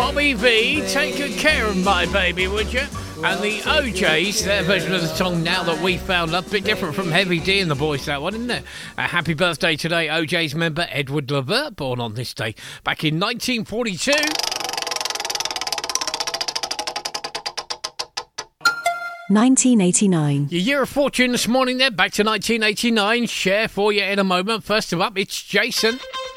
Bobby V, take good care of my baby, would you? And the OJs, their version of the song Now That We Found Love, a bit different from Heavy D and the Boys, that one, isn't it? A happy birthday today, OJ's member Edward Levert, born on this day back in 1942. 1989. Your year of fortune this morning then, back to 1989. Share for you in a moment. First of up, it's Jason.